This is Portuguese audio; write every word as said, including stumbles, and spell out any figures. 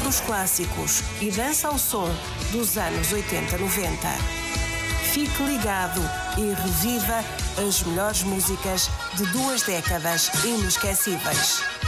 os clássicos e dança ao som dos anos oitenta noventa. Fique ligado e reviva as melhores músicas de duas décadas inesquecíveis.